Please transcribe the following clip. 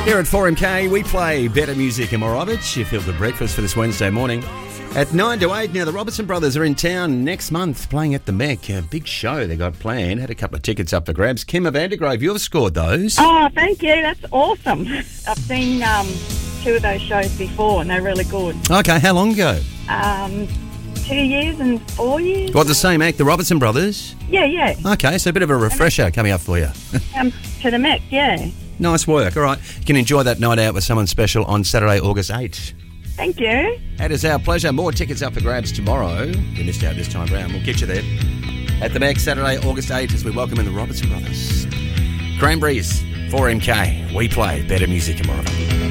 Here at 4MK, we play better music and more of it. You feel the breakfast for this Wednesday morning. At 9 to 8, now the Robertson Brothers are in town next month playing at the Mech. A big show they got planned. Had a couple of tickets up for grabs. Kim of Vandergrove, you've scored those. Oh, thank you. That's awesome. I've seen two of those shows before and they're really good. Okay, how long ago? 2 years and 4 years. What, the same act, the Robertson Brothers? Yeah. Okay, so a bit of a refresher coming up for you. To the Mech, yeah. Nice work. All right, you can enjoy that night out with someone special on Saturday, August 8th. Thank you. That is our pleasure. More tickets up for grabs tomorrow. You missed out this time round. We'll get you there. At the Mech, Saturday, August 8th, as we welcome in the Robertson Brothers. Cranberries, 4MK. We play better music and more of it.